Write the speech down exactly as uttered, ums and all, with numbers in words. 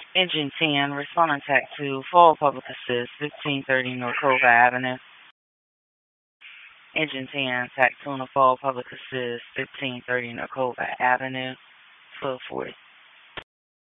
Engine ten, responding Tac two, Fall Public Assist, fifteen thirty North Cova Avenue. Engine ten, Tac two, Fall Public Assist, fifteen thirty North Cova Avenue, twelve forty.